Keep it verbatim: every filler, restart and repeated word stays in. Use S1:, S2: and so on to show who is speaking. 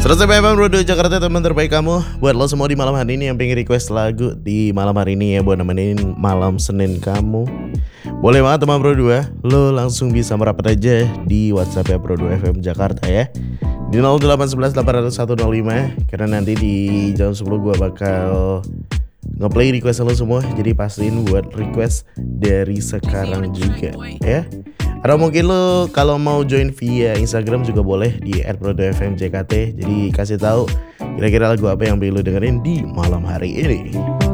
S1: seratus F M Radio Jakarta, teman terbaik kamu. Buat lo semua di malam hari ini yang pengen request lagu di malam hari ini ya, buat nemenin malam Senin kamu, boleh banget teman Pro dua. Lo langsung bisa merapat aja di WhatsApp ya Pro dua F M Jakarta ya, di nol delapan satu satu delapan nol satu nol lima. Karena nanti di jam sepuluh gue bakal ngeplay request lo semua. Jadi pastiin buat request dari sekarang juga ya. Atau mungkin lo kalau mau join via Instagram juga boleh di et pro dua f m j k t. Jadi kasih tahu kira-kira lagu apa yang perlu dengerin di malam hari ini.